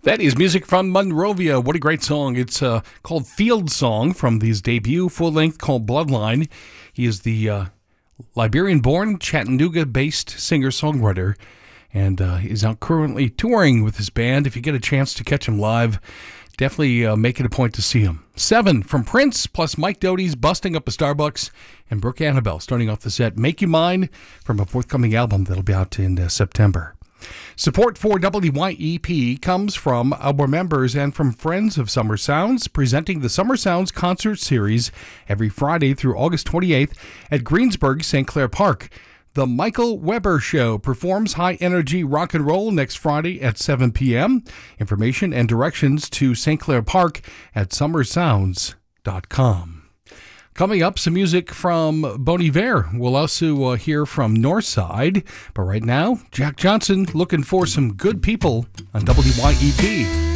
That is music from Monrovia. What a great song. It's called Field Song from his debut full-length called Bloodline. He is the Liberian-born, Chattanooga-based singer-songwriter and is now currently touring with his band. If you get a chance to catch him live, definitely make it a point to see him. 7 from Prince, plus Mike Doty's Busting Up a Starbucks, and Brooke Annabelle starting off the set. Make You Mine from a forthcoming album that'll be out in September. Support for WYEP comes from our members and from friends of Summer Sounds, presenting the Summer Sounds Concert Series every Friday through August 28th at Greensburg St. Clair Park. The Michael Weber Show performs high-energy rock and roll next Friday at 7 p.m. Information and directions to St. Clair Park at summersounds.com. Coming up, some music from Bon Iver. We'll also hear from Northside. But right now, Jack Johnson looking for some good people on WYEP.